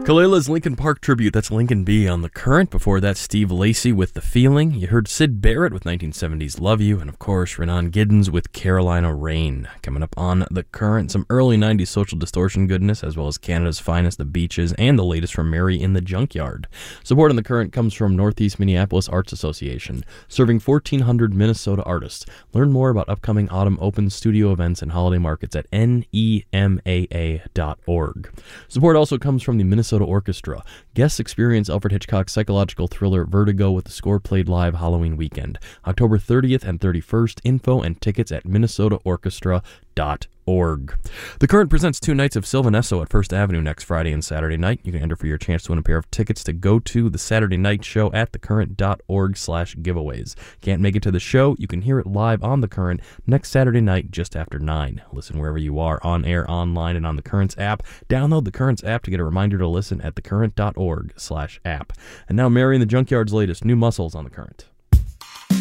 Kalela's Linkin Park tribute, that's Lincoln B on The Current. Before that, Steve Lacy with The Feeling. You heard Syd Barrett with 1970's Love You, and of course, Renan Giddens with Carolina Rain. Coming up on The Current, some early 90s Social Distortion goodness, as well as Canada's finest, The Beaches, and the latest from Mary in the Junkyard. Support on The Current comes from Northeast Minneapolis Arts Association, serving 1,400 Minnesota artists. Learn more about upcoming autumn open studio events and holiday markets at nemaa.org. Support also comes from the Minnesota Orchestra. Guests experience Alfred Hitchcock's psychological thriller Vertigo with the score played live Halloween weekend, October 30th and 31st. Info and tickets at minnesotaorchestra.org. The Current presents 2 nights of Sylvan Esso at First Avenue next Friday and Saturday night. You can enter for your chance to win a pair of tickets to go to the Saturday night show at thecurrent.org/giveaways. Can't make it to the show? You can hear it live on The Current next Saturday night just after 9. Listen wherever you are, on air, online, and on The Current's app. Download The Current's app to get a reminder to listen at thecurrent.org/app. And now Mary in the Junkyard's latest, New Muscles on The Current.